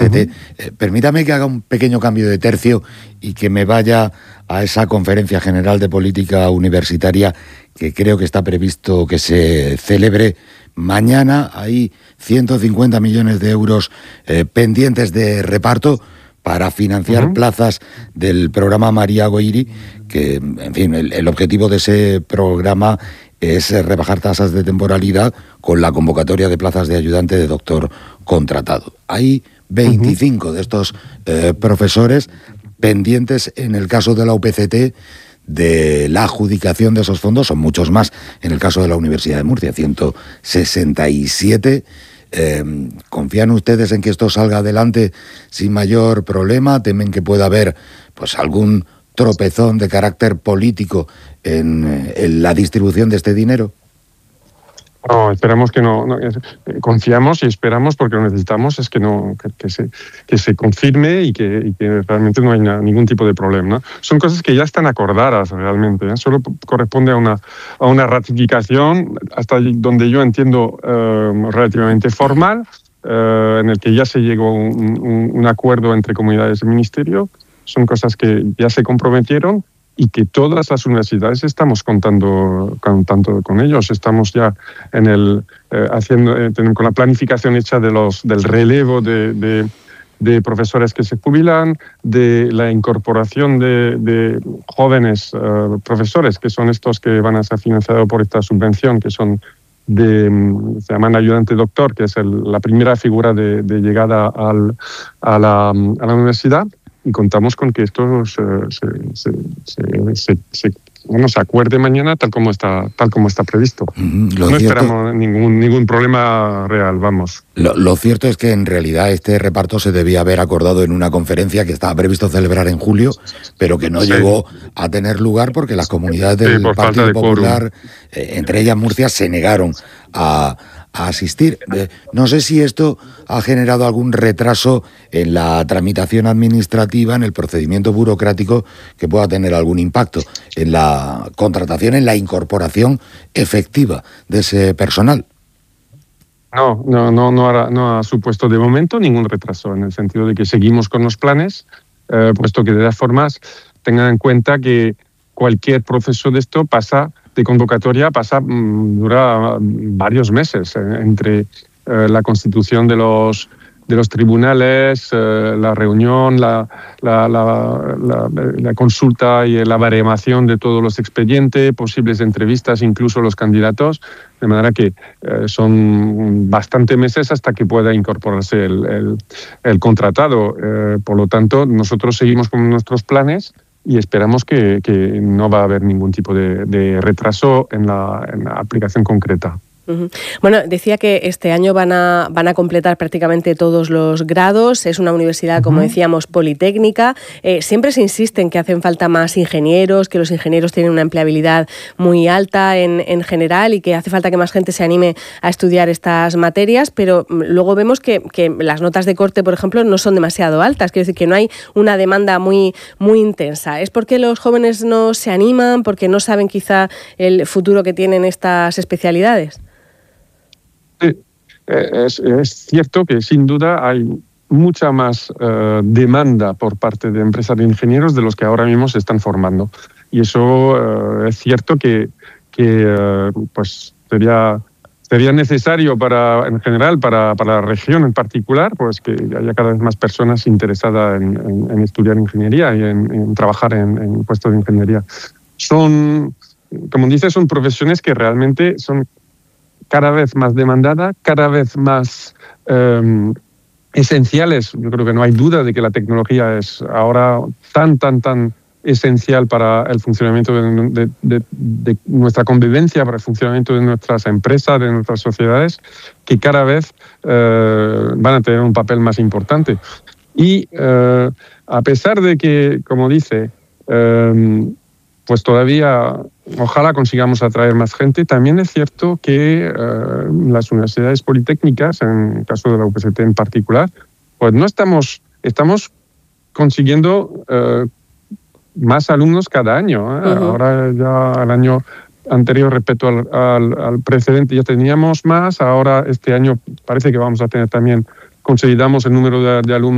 UPCT. Permítame que haga un pequeño cambio de tercio y que me vaya a esa conferencia general de política universitaria que creo que está previsto que se celebre mañana. Hay 150 millones de euros pendientes de reparto para financiar plazas del programa María Goiri, que, en fin, el objetivo de ese programa es rebajar tasas de temporalidad con la convocatoria de plazas de ayudante de doctor contratado. Hay 25 de estos profesores pendientes en el caso de la UPCT de la adjudicación de esos fondos. Son muchos más en el caso de la Universidad de Murcia, 167. ¿Confían ustedes en que esto salga adelante sin mayor problema? ¿Temen que pueda haber pues algún tropezón de carácter político en la distribución de este dinero? No, esperamos que no, confiamos y esperamos, porque lo necesitamos, es que se confirme y que realmente no hay ningún tipo de problema, ¿no? Son cosas que ya están acordadas realmente, ¿eh? Solo corresponde a una ratificación, hasta donde yo entiendo, relativamente formal, en el que ya se llegó a un acuerdo entre comunidades y ministerio. Son cosas que ya se comprometieron y que todas las universidades estamos contando con ellos. Estamos ya con la planificación hecha del relevo de profesores que se jubilan, de la incorporación de jóvenes profesores, que son estos que van a ser financiados por esta subvención, que son se llaman ayudante doctor, que es la primera figura de llegada a la universidad. Y contamos con que esto se acuerde mañana tal como está previsto. No esperamos ningún problema real, vamos. Lo cierto es que en realidad este reparto se debía haber acordado en una conferencia que estaba previsto celebrar en julio, pero que no llegó a tener lugar porque las comunidades del Partido Popular, entre ellas Murcia, se negaron a asistir. No sé si esto ha generado algún retraso en la tramitación administrativa, en el procedimiento burocrático, que pueda tener algún impacto en la contratación, en la incorporación efectiva de ese personal. No ha supuesto de momento ningún retraso, en el sentido de que seguimos con los planes, puesto que de todas formas tengan en cuenta que cualquier proceso de esto de convocatoria dura varios meses, entre la constitución de los tribunales, la reunión, la consulta y la baremación de todos los expedientes, posibles entrevistas, incluso los candidatos, de manera que son bastantes meses hasta que pueda incorporarse el contratado. Por lo tanto, nosotros seguimos con nuestros planes y esperamos que no va a haber ningún tipo de retraso en la aplicación concreta. Bueno, decía que este año van a completar prácticamente todos los grados. Es una universidad, como decíamos, politécnica. Siempre se insiste en que hacen falta más ingenieros, que los ingenieros tienen una empleabilidad muy alta en general y que hace falta que más gente se anime a estudiar estas materias, pero luego vemos que las notas de corte, por ejemplo, no son demasiado altas. Quiero decir que no hay una demanda muy, muy intensa. ¿Es porque los jóvenes no se animan, porque no saben quizá el futuro que tienen estas especialidades? Sí, es cierto que sin duda hay mucha más demanda por parte de empresas de ingenieros de los que ahora mismo se están formando. Y eso es cierto que pues sería necesario en general para la región en particular, pues que haya cada vez más personas interesadas en estudiar ingeniería y en trabajar en puestos de ingeniería. Son, como dices, son profesiones que realmente son cada vez más demandada, cada vez más esenciales. Yo creo que no hay duda de que la tecnología es ahora tan esencial para el funcionamiento de nuestra convivencia, para el funcionamiento de nuestras empresas, de nuestras sociedades, que cada vez van a tener un papel más importante. Y a pesar de que, como dice, pues todavía ojalá consigamos atraer más gente, también es cierto que las universidades politécnicas, en el caso de la UPCT en particular, pues no estamos consiguiendo más alumnos cada año. Ahora ya el año anterior respecto al precedente ya teníamos más, ahora este año parece que vamos a tener también, consolidamos el número de alumnos